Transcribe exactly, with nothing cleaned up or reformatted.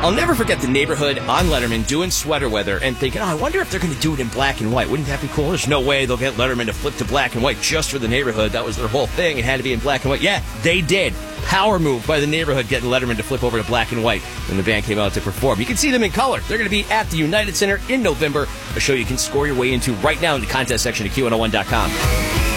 I'll never forget the neighborhood on Letterman doing Sweater Weather and thinking, oh, I wonder if they're going to do it in black and white. Wouldn't that be cool? There's no way they'll get Letterman to flip to black and white just for the neighborhood. That was their whole thing. It had to be in black and white. Yeah, they did. Power move by the neighborhood getting Letterman to flip over to black and white when the band came out to perform. You can see them in color. They're going to be at the United Center in November, a show you can score your way into right now in the contest section of Q one oh one dot com.